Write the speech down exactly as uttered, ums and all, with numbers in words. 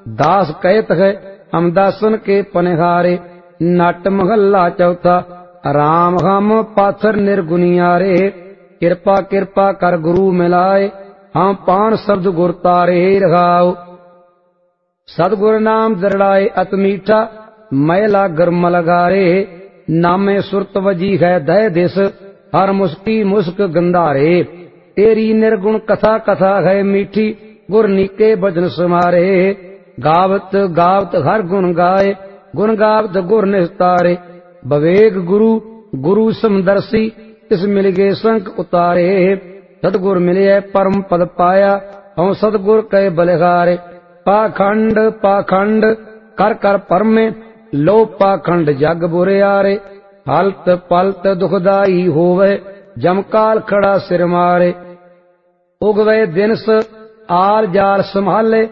दास कहत है हम दासन के पनिहारे। नट महला चौथा राम हम पाथर निर्गुनियारे। कृपा कृपा कर गुरु मिलाए हम पान शब्द गुर तारे रघाओ। सतगुर नाम दरड़ाए अत मीठा मैला गर्म लगारे। नामे सुरत वजी है दय दिस हर मुस्की मुस्क गंधारे। तेरी निर्गुण कथा कथा है मीठी गुर नीके भजन समारे। गावत गावत हर गुण गाए गुण गावत गुर निस्तारे। बवेग गुरु गुरु समदर्शी इस मिल गए संक उतारे। सतगुर मिले परम पद पाया हम सतगुर कह बलिहारे। पाखंड पाखंड कर कर परमे लो पाखंड जग बुरे आरे। हलत पलत दुखदाई होवे जमकाल खड़ा सिर मारे। उगवे दिनस आल जाल संभाले